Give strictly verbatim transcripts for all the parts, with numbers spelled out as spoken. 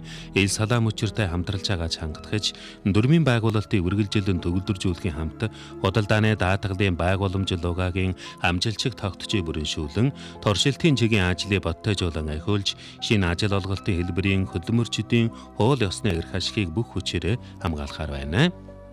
ил салаа мөчөртэй хамтралж байгаа чангатгаж дөрмийн байгуулалтыг үргэлжилэн төгөлдржүүлэхийн хамт худалдааны даатгалын байгууламж лугагийн амжилчиг тогтчий бүрэншүүлэн торшилтын чигийн ажлыг бодтойжуулан ахиулж шинэ ажил олголтын хэлбэрийн хөдөлмөрчдийн хууль ёсны эрх ашигыг бүх хүчээрээ хамгаалахаар байна.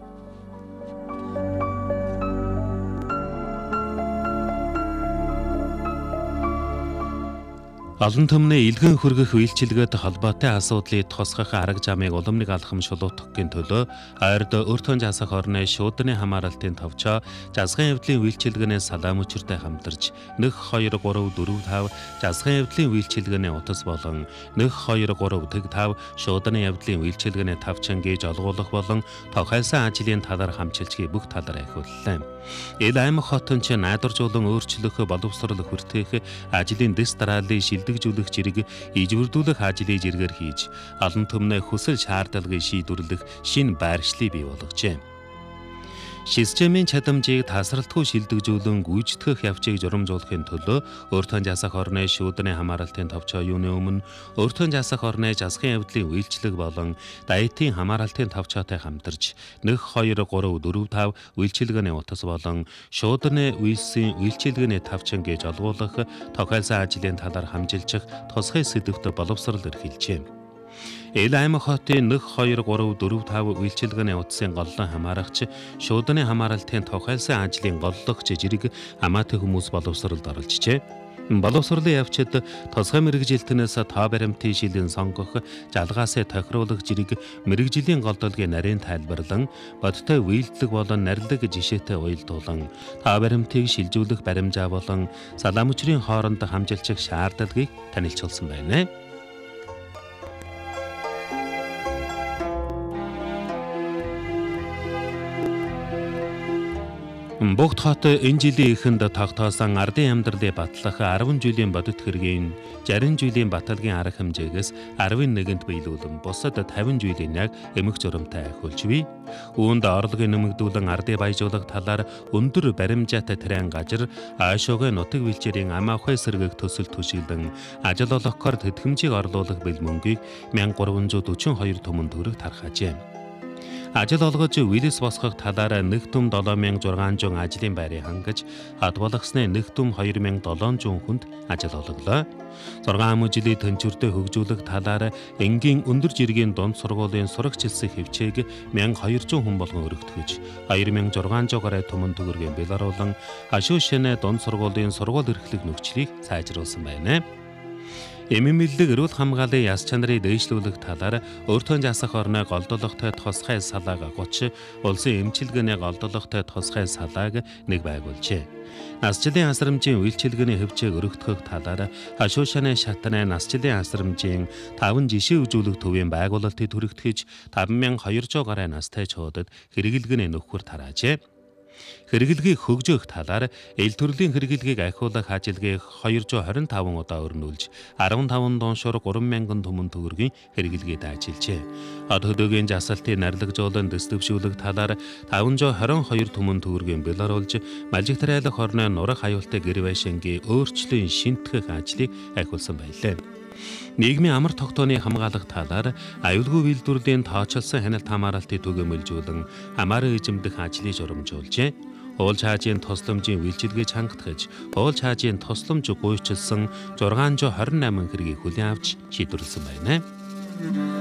Олон түмний илгэн хөргөх үйлчилгээтэй холбоотой асуудлыг тусгах арга замыг улам нэг алхам шулуутгахын төлөө ойрд өртгөн жасах орны шуудны хамааралтын товчоо жазгын явдлын үйлчилгээний салаа мөчөртэй хамтарч нэг хоёр гурав дөрөв тав жазгын явдлын үйлчилгээний утас болон нэг хоёр гурав тэг тав шуудны явдлын үйлчилгээний тавчан гэж олгуулах болон тохиолсон ажлын талаар хамчилчгийг бүх талаар ахиуллаа. Ил аймаг хотон ч найдваржуулан өөрчлөх боловсрол хүртээх ажлын дэс дарааллын шилдэгжүүлэх зэрэг ижвэрдүүлэх ажлыг зэргээр хийж олон түмний хүсэл шаардлагыг шийдвэрлэх шинэ байршлыг бий болгожээ. Системийн чадамжийг тасралтгүй шилдэгжүүлэн гүйцэтгэх явцыг журамжуулахын төлөө өртгөн жасах орны шүүдний хамааралтын товчоо юуны өмнө өртгөн жасах орны жазгын явдлын үйлчлэг болон даятын хамааралтын товчоотой хамтарч нэг хоёр гурав дөрөв тав үйлчилгээний утас болон шуудны үйлсийн үйлчилгээний тавчан гэж олгуулах тохиолсон ажлын талаар хамжилчих тусгай сэдвт боловсрол эрхэлжээ. Ил аймаг хотын нэг хоёр гурав дөрөв тав үйлчилгээний утсын голлон хамаарагч шуудны хамааралтын тохиолсон ажлын голлогч зэрэг хамаатай хүмүүс боловсролд оролцжээ. Боловсролын явцад тусгай мэрэгжилтнээс тоо баримтын шилэн сонгох, жалгаасаа тохируулах зэрэг мэрэгжлийн голдолгийн нарийн тайлбарлан бодтой үйлдэлэг болон нарилдаг жишээтэй уялдуулан тоо баримтыг шилжүүлэх баримжаа болон салаа мөчрийн хооронд хамжилчих шаардлагыг танилцуулсан байна. Бүгд хот энэ жилийн эхэнд тогтоосон ардын амьдралыг батлах арван жилийн бодит хэргийн шарин жилийн баталгийн арга хэмжээгээс арван нэгэнд биелүүлэн бусад тавин жилийн яг эмх журамтай ахиулж бий. Үүнд орлогыг нэмэгдүүлэн ардыг баяжуулах талаар өндөр баримжаатай тэрэн гажир аашуугийн нутаг бэлчээрийн ам авахын сэргийг төсөл төшиглэн ажил олгохоор тэтгэмжийг орлуулах бэл мөнгийг мянга гурван зуун дөрвөн хоёр түмэн төгрөг тархаажээ. Ажил олгож вирус босгох талаар нэг түм долоо мянга зургаан зуун ажлын байрыг хангаж хад болгосны нэг түм хоёр мянга долоон зуун хүнд ажил олглоо. зургаан жилийн тэнцвэртэй хөгжүүлэх талаар энгийн өндөр жиргийн дунд сургуулийн сурагч хэлсэн хөвчээг мянга хоёр зуун хүн болгон өргөтгөж хоёр мянга зургаан зуун гаруй түмэн төгрөгийн бэларуулан хашуу шинэ дунд сургуулийн сургууль эрхлэх нөхцөлийг сайжруулсан байна. Эмэмэллэг эрүүл хамгааллын яс чанарыг дээшлүүлэх талаар өртгөн жасах орны голдолготой тусгай салааг гуч улсын эмчилгээний голдолготой тусгай салааг нэг байгуулжээ. Насжилын хасрамжийн үйлчилгээний хөвчийг өргөтгөх талаар хашуу шаны шатны насжилын хасрамжийн таван жишээ үзүүлэх төвийн байгуулалтыг түрэгтгэж таван мянга хоёр зуун гаруй настай чуудад хэрэгэлгэний нөхөр тараажээ. Хэрэгэлгийг хөгжөөх талаар ил төрлийн хэрэгэлгийг ахиулах ажилгийг хоёр зуун хорин таван удаа өрнүүлж арван таван дуушуур гурван мянган түмэн төгрөгийн хэрэгэлгээд ажиллажээ. Хад хөдөөгийн жасалтын нарлагжуулан дэслэвшүүлэх талаар таван зуун хорин хоёр түмэн төгрөгийн бэларуулж малжигтарайлах орны нурах аюултай гэр байшингийн өөрчлөн шинтгэх ажлыг ахиулсан байлаа. Нийгмийн амар тогтооны хамгаалах талаар аюулгүй үйлдвэрлэлийн тооцоолсон ханалт хамааралтыг түгээмэлжүүлэн хамааран эзэмдэх ажлыг журамжуулжээ. Уул чаажийн тусламжийн үйлчилгээг хангалтгаж, уул чаажийн тусламж гуйчилсан зургаан зуун хорин наман хэргийг хүлээн авч шийдвэрлсэн байна.